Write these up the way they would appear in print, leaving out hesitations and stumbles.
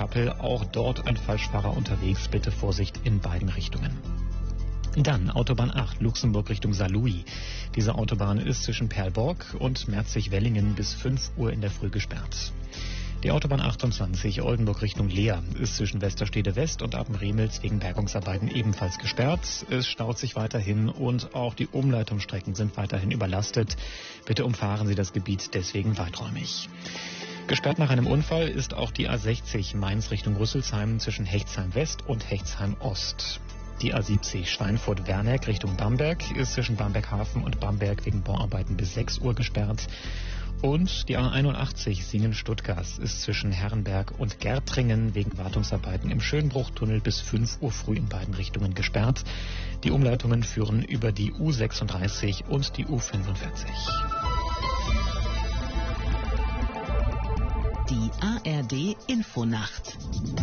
Kappel. Auch dort ein Falschfahrer unterwegs. Bitte Vorsicht in beiden Richtungen. Dann Autobahn 8, Luxemburg Richtung Saarlouis. Diese Autobahn ist zwischen Perlborg und Merzig-Wellingen bis 5 Uhr in der Früh gesperrt. Die Autobahn 28, Oldenburg Richtung Leer, ist zwischen Westerstede West und Apenremels wegen Bergungsarbeiten ebenfalls gesperrt. Es staut sich weiterhin und auch die Umleitungsstrecken sind weiterhin überlastet. Bitte umfahren Sie das Gebiet deswegen weiträumig. Gesperrt nach einem Unfall ist auch die A60 Mainz Richtung Rüsselsheim zwischen Hechtsheim West und Hechtsheim Ost. Die A70 Schweinfurt-Werneck Richtung Bamberg ist zwischen Bamberg-Hafen und Bamberg wegen Bauarbeiten bis 6 Uhr gesperrt. Und die A81 Singen-Stuttgart ist zwischen Herrenberg und Gärtringen wegen Wartungsarbeiten im Schönbruchtunnel bis 5 Uhr früh in beiden Richtungen gesperrt. Die Umleitungen führen über die U36 und die U45. Die ARD Infonacht.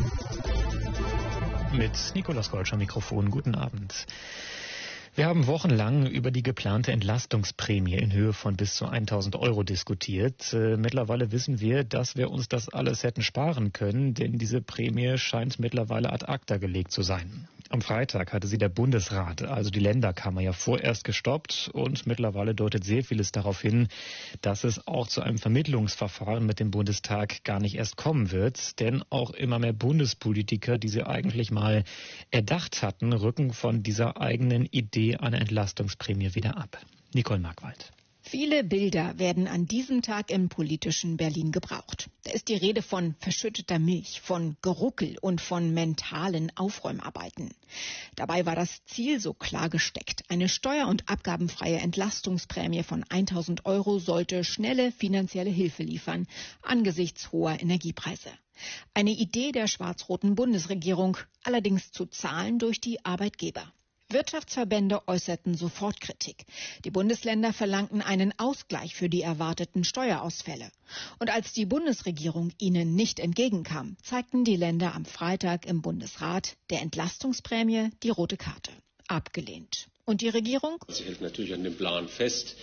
Mit Nikolaus Golsch am Mikrofon. Guten Abend. Wir haben wochenlang über die geplante Entlastungsprämie in Höhe von bis zu 1.000 Euro diskutiert. Mittlerweile wissen wir, dass wir uns das alles hätten sparen können, denn diese Prämie scheint mittlerweile ad acta gelegt zu sein. Am Freitag hatte sie der Bundesrat, also die Länderkammer, ja vorerst gestoppt und mittlerweile deutet sehr vieles darauf hin, dass es auch zu einem Vermittlungsverfahren mit dem Bundestag gar nicht erst kommen wird, denn auch immer mehr Bundespolitiker, die sie eigentlich mal erdacht hatten, rücken von dieser eigenen Idee einer Entlastungsprämie wieder ab. Nicole Markwald. Viele Bilder werden an diesem Tag im politischen Berlin gebraucht. Da ist die Rede von verschütteter Milch, von Geruckel und von mentalen Aufräumarbeiten. Dabei war das Ziel so klar gesteckt. Eine steuer- und abgabenfreie Entlastungsprämie von 1.000 Euro sollte schnelle finanzielle Hilfe liefern, angesichts hoher Energiepreise. Eine Idee der schwarz-roten Bundesregierung, allerdings zu zahlen durch die Arbeitgeber. Wirtschaftsverbände äußerten sofort Kritik. Die Bundesländer verlangten einen Ausgleich für die erwarteten Steuerausfälle. Und als die Bundesregierung ihnen nicht entgegenkam, zeigten die Länder am Freitag im Bundesrat der Entlastungsprämie die rote Karte. Abgelehnt. Und die Regierung? Sie hält natürlich an dem Plan fest,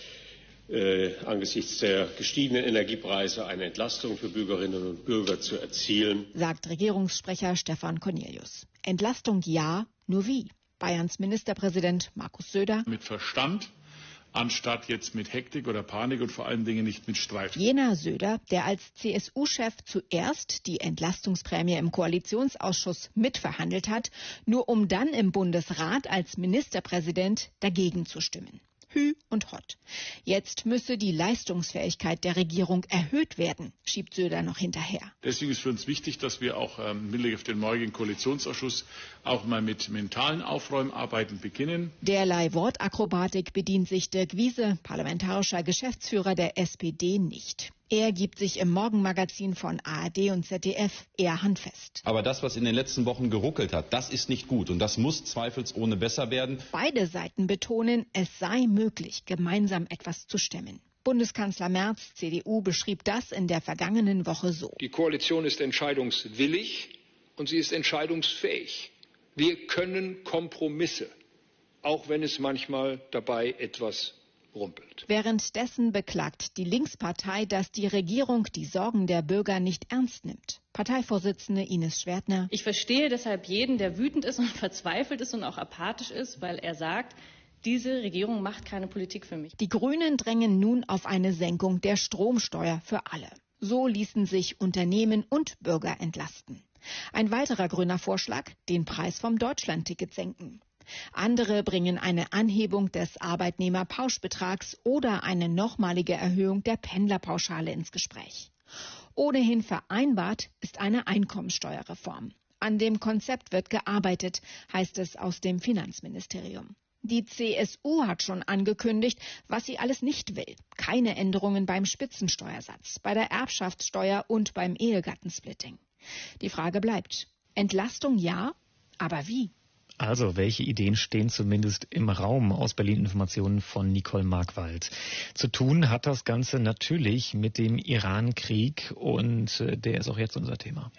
angesichts der gestiegenen Energiepreise eine Entlastung für Bürgerinnen und Bürger zu erzielen, sagt Regierungssprecher Stefan Cornelius. Entlastung ja, nur wie? Bayerns Ministerpräsident Markus Söder. Mit Verstand, anstatt jetzt mit Hektik oder Panik und vor allen Dingen nicht mit Streit. Jener Söder, der als CSU-Chef zuerst die Entlastungsprämie im Koalitionsausschuss mitverhandelt hat, nur um dann im Bundesrat als Ministerpräsident dagegen zu stimmen. Hü und Hott. Jetzt müsse die Leistungsfähigkeit der Regierung erhöht werden, schiebt Söder noch hinterher. Deswegen ist für uns wichtig, dass wir auch im Hinblick auf den morgigen Koalitionsausschuss auch mal mit mentalen Aufräumarbeiten beginnen. Derlei Wortakrobatik bedient sich Dirk Wiese, parlamentarischer Geschäftsführer der SPD, nicht. Er gibt sich im Morgenmagazin von ARD und ZDF eher handfest. Aber das, was in den letzten Wochen geruckelt hat, das ist nicht gut und das muss zweifelsohne besser werden. Beide Seiten betonen, es sei möglich, gemeinsam etwas zu stemmen. Bundeskanzler Merz, CDU, beschrieb das in der vergangenen Woche so. Die Koalition ist entscheidungswillig und sie ist entscheidungsfähig. Wir können Kompromisse, auch wenn es manchmal dabei etwas rumpelt. Währenddessen beklagt die Linkspartei, dass die Regierung die Sorgen der Bürger nicht ernst nimmt. Parteivorsitzende Ines Schwertner. Ich verstehe deshalb jeden, der wütend ist und verzweifelt ist und auch apathisch ist, weil er sagt, diese Regierung macht keine Politik für mich. Die Grünen drängen nun auf eine Senkung der Stromsteuer für alle. So ließen sich Unternehmen und Bürger entlasten. Ein weiterer grüner Vorschlag, den Preis vom Deutschlandticket senken. Andere bringen eine Anhebung des Arbeitnehmerpauschbetrags oder eine nochmalige Erhöhung der Pendlerpauschale ins Gespräch. Ohnehin vereinbart ist eine Einkommensteuerreform. An dem Konzept wird gearbeitet, heißt es aus dem Finanzministerium. Die CSU hat schon angekündigt, was sie alles nicht will. Keine Änderungen beim Spitzensteuersatz, bei der Erbschaftssteuer und beim Ehegattensplitting. Die Frage bleibt: Entlastung ja, aber wie? Also, welche Ideen stehen zumindest im Raum? Aus Berlin Informationen von Nicole Markwald. Zu tun hat das Ganze natürlich mit dem Iran-Krieg und der ist auch jetzt unser Thema.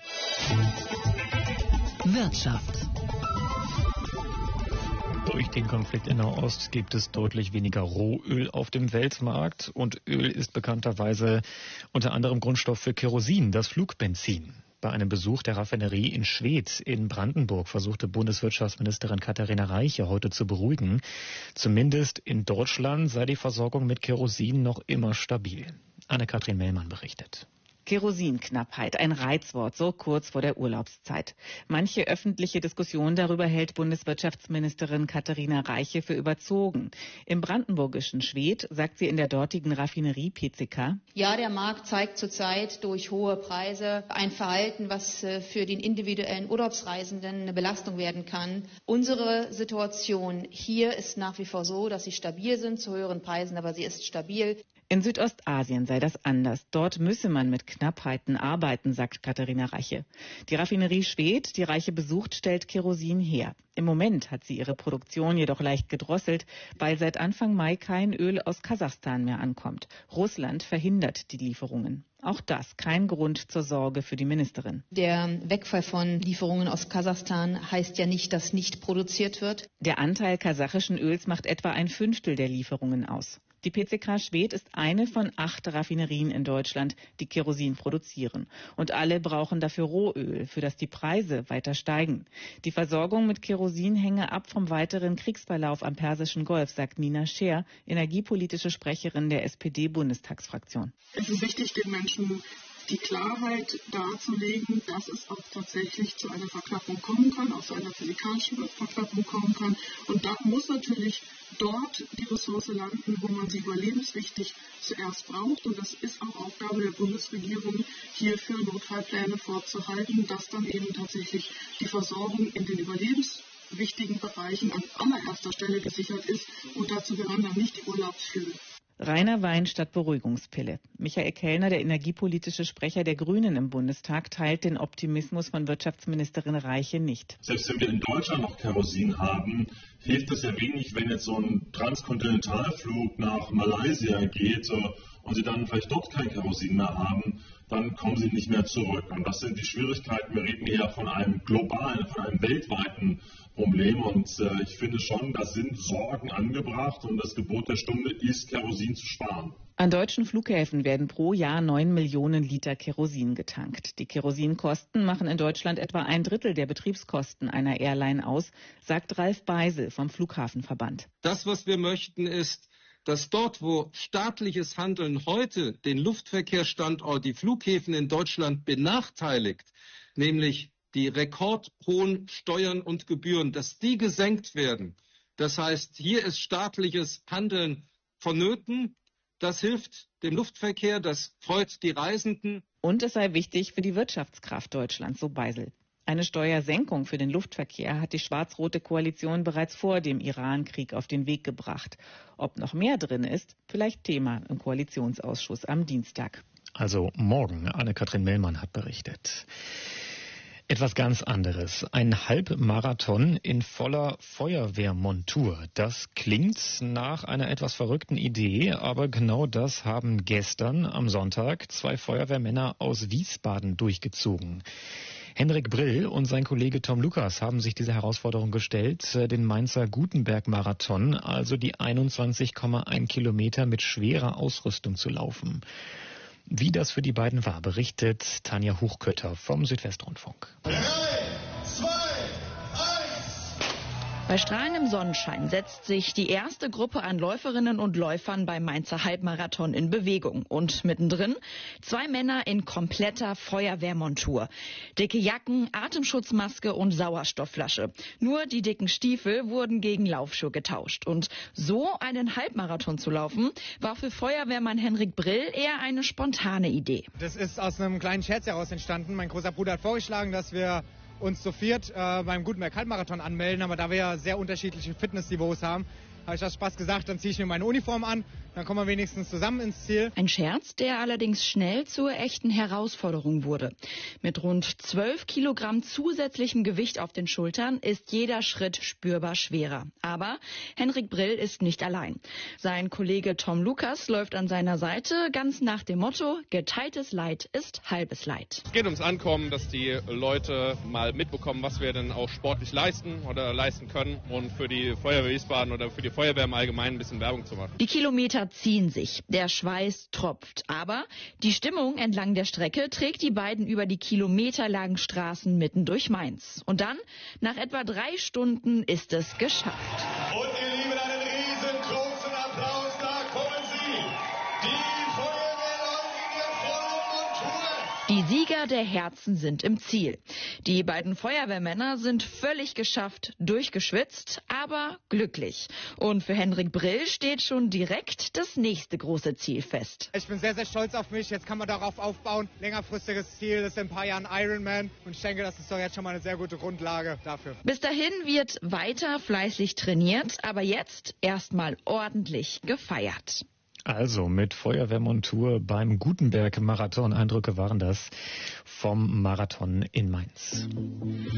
Wirtschaft. Durch den Konflikt in Nahost gibt es deutlich weniger Rohöl auf dem Weltmarkt und Öl ist bekannterweise unter anderem Grundstoff für Kerosin, das Flugbenzin. Bei einem Besuch der Raffinerie in Schwedt in Brandenburg versuchte Bundeswirtschaftsministerin Katharina Reiche heute zu beruhigen. Zumindest in Deutschland sei die Versorgung mit Kerosin noch immer stabil. Anne-Kathrin Mellmann berichtet. Kerosinknappheit, ein Reizwort, so kurz vor der Urlaubszeit. Manche öffentliche Diskussion darüber hält Bundeswirtschaftsministerin Katharina Reiche für überzogen. Im brandenburgischen Schwedt sagt sie in der dortigen Raffinerie PCK: Ja, der Markt zeigt zurzeit durch hohe Preise ein Verhalten, was für den individuellen Urlaubsreisenden eine Belastung werden kann. Unsere Situation hier ist nach wie vor so, dass sie stabil sind, zu höheren Preisen, aber sie ist stabil. In Südostasien sei das anders. Dort müsse man mit Knappheiten arbeiten, sagt Katharina Reiche. Die Raffinerie Schwedt, die Reiche besucht, stellt Kerosin her. Im Moment hat sie ihre Produktion jedoch leicht gedrosselt, weil seit Anfang Mai kein Öl aus Kasachstan mehr ankommt. Russland verhindert die Lieferungen. Auch das kein Grund zur Sorge für die Ministerin. Der Wegfall von Lieferungen aus Kasachstan heißt ja nicht, dass nicht produziert wird. Der Anteil kasachischen Öls macht etwa 1/5 der Lieferungen aus. Die PCK Schwedt ist eine von 8 Raffinerien in Deutschland, die Kerosin produzieren. Und alle brauchen dafür Rohöl, für das die Preise weiter steigen. Die Versorgung mit Kerosin hänge ab vom weiteren Kriegsverlauf am Persischen Golf, sagt Nina Scheer, energiepolitische Sprecherin der SPD-Bundestagsfraktion. Es ist wichtig, den Menschen die Klarheit darzulegen, dass es auch tatsächlich zu einer Verknappung kommen kann, auch zu einer physikalischen Verknappung kommen kann. Und da muss natürlich dort die Ressource landen, wo man sie überlebenswichtig zuerst braucht. Und das ist auch Aufgabe der Bundesregierung, hierfür Notfallpläne vorzuhalten, dass dann eben tatsächlich die Versorgung in den überlebenswichtigen Bereichen an allererster Stelle gesichert ist. Und dazu gehören dann nicht die Urlaubsflüge. Reiner Wein statt Beruhigungspille. Michael Kellner, der energiepolitische Sprecher der Grünen im Bundestag, teilt den Optimismus von Wirtschaftsministerin Reiche nicht. Selbst wenn wir in Deutschland noch Kerosin haben, hilft es ja wenig, wenn jetzt so ein Transkontinentalflug nach Malaysia geht und Sie dann vielleicht dort kein Kerosin mehr haben, dann kommen Sie nicht mehr zurück. Und das sind die Schwierigkeiten. Wir reden eher von einem globalen, von einem weltweiten Problem. Und ich finde schon, da sind Sorgen angebracht. Und das Gebot der Stunde ist, Kerosin zu sparen. An deutschen Flughäfen werden pro Jahr 9 Millionen Liter Kerosin getankt. Die Kerosinkosten machen in Deutschland etwa 1/3 der Betriebskosten einer Airline aus, sagt Ralf Beisel vom Flughafenverband. Das, was wir möchten, ist, dass dort, wo staatliches Handeln heute den Luftverkehrsstandort, die Flughäfen in Deutschland benachteiligt, nämlich die rekordhohen Steuern und Gebühren, dass die gesenkt werden. Das heißt, hier ist staatliches Handeln vonnöten. Das hilft dem Luftverkehr, das freut die Reisenden. Und es sei wichtig für die Wirtschaftskraft Deutschlands, so Beisel. Eine Steuersenkung für den Luftverkehr hat die schwarz-rote Koalition bereits vor dem Iran-Krieg auf den Weg gebracht. Ob noch mehr drin ist, vielleicht Thema im Koalitionsausschuss am Dienstag. Also morgen, Anne-Kathrin Mellmann hat berichtet. Etwas ganz anderes. Ein Halbmarathon in voller Feuerwehrmontur. Das klingt nach einer etwas verrückten Idee, aber genau das haben gestern am Sonntag 2 Feuerwehrmänner aus Wiesbaden durchgezogen. Henrik Brill und sein Kollege Tom Lukas haben sich diese Herausforderung gestellt, den Mainzer Gutenberg-Marathon, also die 21,1 Kilometer mit schwerer Ausrüstung zu laufen. Wie das für die beiden war, berichtet Tanja Hochkötter vom Südwestrundfunk. 3, 2, 1. Bei strahlendem Sonnenschein setzt sich die erste Gruppe an Läuferinnen und Läufern beim Mainzer Halbmarathon in Bewegung. Und mittendrin 2 Männer in kompletter Feuerwehrmontur. Dicke Jacken, Atemschutzmaske und Sauerstoffflasche. Nur die dicken Stiefel wurden gegen Laufschuhe getauscht. Und so einen Halbmarathon zu laufen, war für Feuerwehrmann Henrik Brill eher eine spontane Idee. Das ist aus einem kleinen Scherz heraus entstanden. Mein großer Bruder hat vorgeschlagen, dass wir uns zu viert beim Gutenberg Halbmarathon anmelden, aber da wir ja sehr unterschiedliche Fitnessniveaus haben, habe ich aus Spaß gesagt, dann ziehe ich mir meine Uniform an, dann kommen wir wenigstens zusammen ins Ziel. Ein Scherz, der allerdings schnell zur echten Herausforderung wurde. Mit rund 12 Kilogramm zusätzlichem Gewicht auf den Schultern ist jeder Schritt spürbar schwerer. Aber Henrik Brill ist nicht allein. Sein Kollege Tom Lukas läuft an seiner Seite, ganz nach dem Motto, geteiltes Leid ist halbes Leid. Es geht ums Ankommen, dass die Leute mal mitbekommen, was wir denn auch sportlich leisten oder leisten können. Und für die Feuerwehr Wiesbaden oder für die Feuerwehr im Allgemeinen ein bisschen Werbung zu machen. Die Kilometer ziehen sich, der Schweiß tropft, aber die Stimmung entlang der Strecke trägt die beiden über die kilometerlangen Straßen mitten durch Mainz. Und dann, nach etwa 3 Stunden, ist es geschafft. Und ihr Lieben, einen riesengroßen Applaus, da kommen sie, die Feuerwehrleute in der vollen Montur. Die Sieger der Herzen sind im Ziel. Die beiden Feuerwehrmänner sind völlig geschafft, durchgeschwitzt, aber glücklich. Und für Henrik Brill steht schon direkt das nächste große Ziel fest. Ich bin sehr, sehr stolz auf mich. Jetzt kann man darauf aufbauen. Längerfristiges Ziel ist in ein paar Jahren Ironman. Und ich denke, das ist doch jetzt schon mal eine sehr gute Grundlage dafür. Bis dahin wird weiter fleißig trainiert, aber jetzt erstmal ordentlich gefeiert. Also mit Feuerwehrmontur beim Gutenberg-Marathon. Eindrücke waren das vom Marathon in Mainz.